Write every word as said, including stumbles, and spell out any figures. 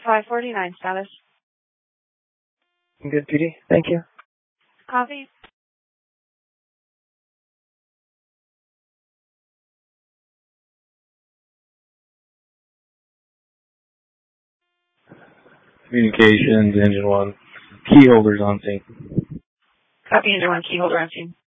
five forty-nine status. Good, P D. Thank you. Copy. Communications, engine one. Key holders on scene. Copy, engine one, key holder on scene.